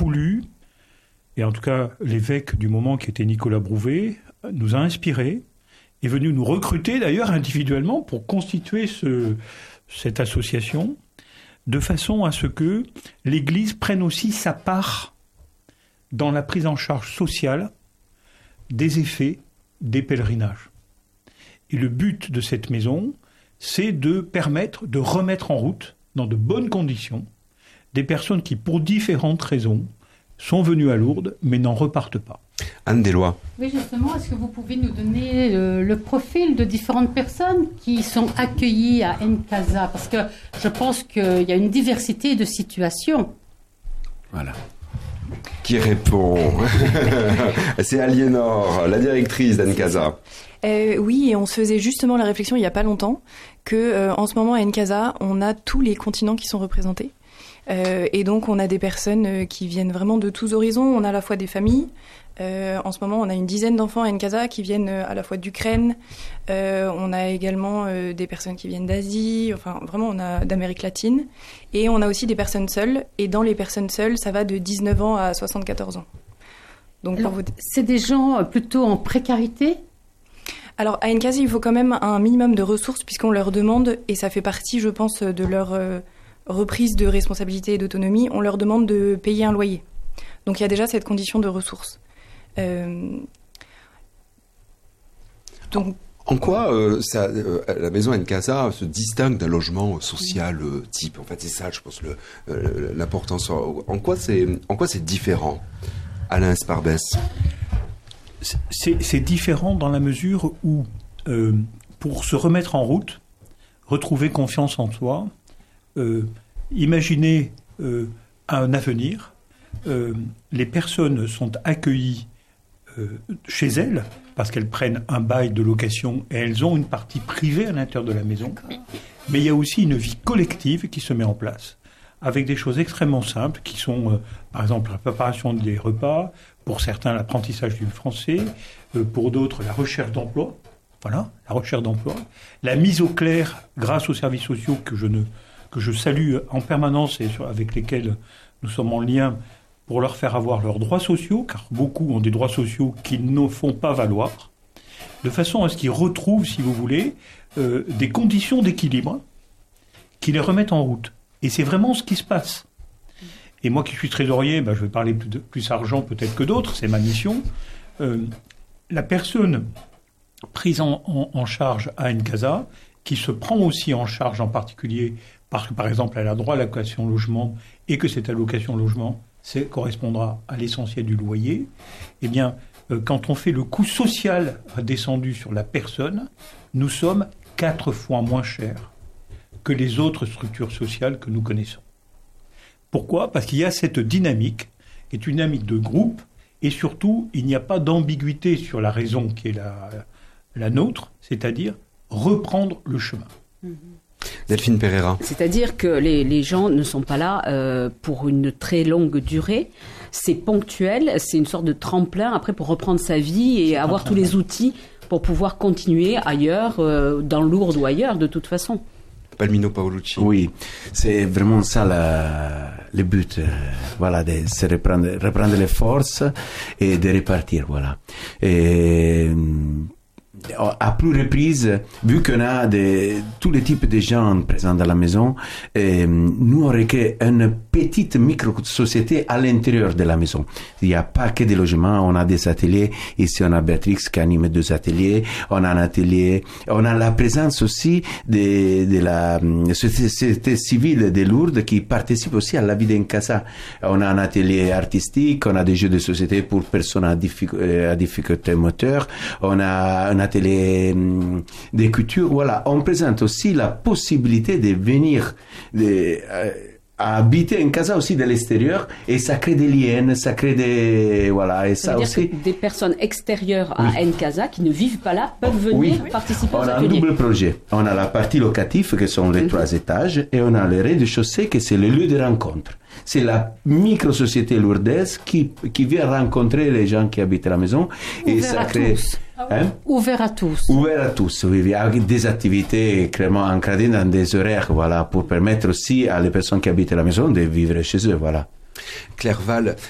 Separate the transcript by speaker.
Speaker 1: voulu, et en tout cas l'évêque du moment qui était Nicolas Brouvet, nous a inspirés, est venu nous recruter d'ailleurs individuellement pour constituer cette association, de façon à ce que l'Église prenne aussi sa part dans la prise en charge sociale des effets des pèlerinages. Et le but de cette maison, c'est de permettre de remettre en route, dans de bonnes conditions, des personnes qui, pour différentes raisons, sont venues à Lourdes, mais n'en repartent pas.
Speaker 2: Anne Deslois.
Speaker 3: Oui, justement, est-ce que vous pouvez nous donner le profil de différentes personnes qui sont accueillies à Nkasa? Parce que je pense qu'il y a une diversité de situations.
Speaker 2: Voilà. Qui répond? C'est Aliénor, la directrice d'Nkasa.
Speaker 4: Oui, et on se faisait justement la réflexion il n'y a pas longtemps que en ce moment à Nkasa, on a tous les continents qui sont représentés. Et donc on a des personnes qui viennent vraiment de tous horizons. On a à la fois des familles. En ce moment, on a une dizaine d'enfants à Nkasa qui viennent à la fois d'Ukraine. On a également des personnes qui viennent d'Asie. Enfin, vraiment, on a d'Amérique latine. Et on a aussi des personnes seules. Et dans les personnes seules, ça va de 19 ans à 74 ans. Donc,
Speaker 3: alors, c'est des gens plutôt en précarité?
Speaker 4: Alors, à Nkasa, il faut quand même un minimum de ressources puisqu'on leur demande, et ça fait partie, je pense, de leur reprise de responsabilité et d'autonomie, on leur demande de payer un loyer. Donc, il y a déjà cette condition de ressources.
Speaker 2: Donc, en quoi la maison Nkasa se distingue d'un logement social type? En fait, c'est ça, je pense, l'importance. En quoi c'est différent, Alain Sparbès?
Speaker 1: C'est différent dans la mesure où, pour se remettre en route, retrouver confiance en soi, imaginer un avenir, les personnes sont accueillies chez elles, parce qu'elles prennent un bail de location et elles ont une partie privée à l'intérieur de la maison. Mais il y a aussi une vie collective qui se met en place, avec des choses extrêmement simples qui sont, par exemple, la préparation des repas, pour certains l'apprentissage du français, pour d'autres la recherche d'emploi, voilà, la recherche d'emploi, la mise au clair grâce aux services sociaux que je salue en permanence et avec lesquels nous sommes en lien, pour leur faire avoir leurs droits sociaux, car beaucoup ont des droits sociaux qu'ils ne font pas valoir, de façon à ce qu'ils retrouvent, si vous voulez, des conditions d'équilibre qui les remettent en route. Et c'est vraiment ce qui se passe. Et moi qui suis trésorier, je vais parler plus argent peut-être que d'autres, c'est ma mission. La personne prise en charge à Nkasa, qui se prend aussi en charge en particulier, parce que par exemple elle a droit à l'allocation logement, et que cette allocation logement correspondra à l'essentiel du loyer, eh bien, quand on fait le coût social descendu sur la personne, nous sommes 4 fois moins chers que les autres structures sociales que nous connaissons. Pourquoi ? Parce qu'il y a cette dynamique, qui est une dynamique de groupe, et surtout, il n'y a pas d'ambiguïté sur la raison qui est la nôtre, c'est-à-dire reprendre le chemin.
Speaker 2: Delphine Pereira.
Speaker 5: C'est-à-dire que les gens ne sont pas là pour une très longue durée. C'est ponctuel, c'est une sorte de tremplin après pour reprendre sa vie et avoir tous les outils pour pouvoir continuer ailleurs, dans Lourdes ou ailleurs, de toute façon.
Speaker 2: Palmino Paolucci.
Speaker 6: Oui, c'est vraiment ça le but, voilà, de se reprendre les forces et de repartir, voilà. Et à plus reprises, vu qu'on a tous les types de gens présents dans la maison, nous on crée une petite micro-société à l'intérieur de la maison. Il n'y a pas que des logements, on a des ateliers. Ici, on a Béatrix qui anime 2 ateliers. On a un atelier. On a la présence aussi de la société civile de Lourdes qui participe aussi à la vie d'Nkasa. On a un atelier artistique, on a des jeux de société pour personnes à difficulté moteur. On a un atelier de couture. Voilà, on présente aussi la possibilité de venir à habiter Nkasa aussi de l'extérieur, et ça crée des liens, ça crée des... Voilà, et ça aussi...
Speaker 5: Que des personnes extérieures à Nkasa qui ne vivent pas là peuvent venir participer aux ateliers.
Speaker 6: On a un double projet. On a la partie locative, qui sont les 3 étages, et on a le rez-de-chaussée, qui c'est le lieu de rencontre. C'est la micro-société lourdaise qui vient rencontrer les gens qui habitent la maison.
Speaker 3: Et ça crée... Ouvert à tous.
Speaker 6: Ouvert à tous, oui, avec des activités clairement encadrées dans des horaires, voilà, pour permettre aussi à les personnes qui habitent la maison de vivre chez eux, voilà.
Speaker 2: Claire Val,